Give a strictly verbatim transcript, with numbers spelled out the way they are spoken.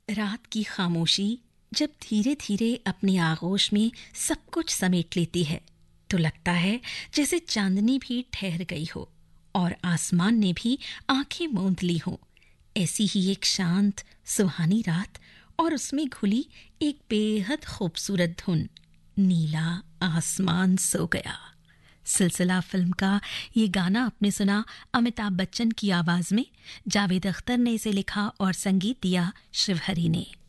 रात की खामोशी जब धीरे धीरे अपनी आगोश में सब कुछ समेट लेती है तो लगता है जैसे चांदनी भी ठहर गई हो और आसमान ने भी आंखें मूंद ली हों। ऐसी ही एक शांत सुहानी रात और उसमें घुली एक बेहद खूबसूरत धुन। नीला आसमान सो गया। सिलसिला फिल्म का ये गाना आपने सुना अमिताभ बच्चन की आवाज में। जावेद अख्तर ने इसे लिखा और संगीत दिया शिवहरी ने।